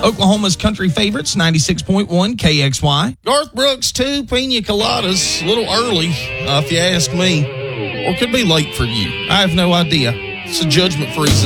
Oklahoma's country favorites, 96.1 KXY. Garth Brooks, 2 pina coladas. A little early, if you ask me. Or could be late for you. I have no idea. It's a judgment-free zone.